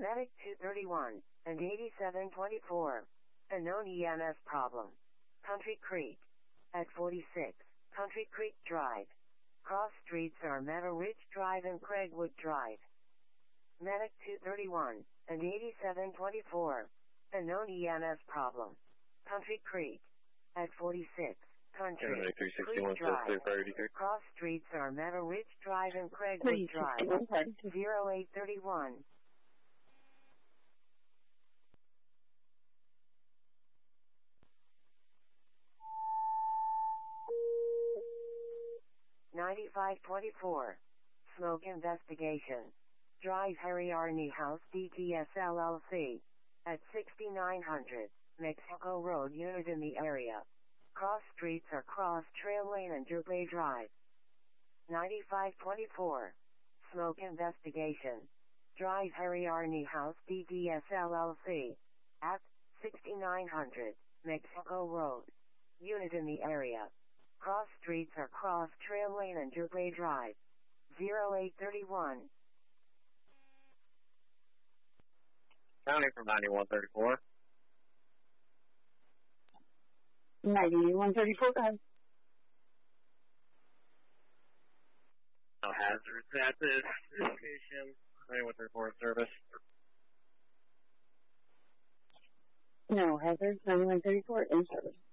Medic 231 and 8724. A known EMS problem. Country Creek. At 46, Country Creek Drive. Cross streets are Meadow Ridge Drive and Craigwood Drive. Medic 231 and 8724. A known EMS problem. Country Creek. At 46, Country Creek Drive. Cross streets are Meadow Ridge Drive and Craigwood Drive. 0831. $9524. Smoke investigation. Drive Harry Arney House DTS LLC. At 6900 Mexico Road unit in the area. Cross streets are Cross Trail Lane and Durbay Drive. 9524. Smoke investigation. Drive Harry Arney House DTS LLC. At 6900 Mexico Road unit in the area. Cross streets are Cross Trail Lane and Durbay Drive. 0831. County from 9134. 9134, go ahead. No hazards at this location. 9134 service. No hazards, 9134 in service.